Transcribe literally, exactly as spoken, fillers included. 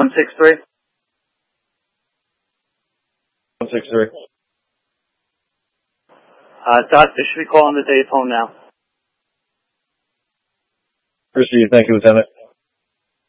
one six three. one six three. Uh, Doc, this should be calling the day phone now. Proceed. Thank you, Lieutenant.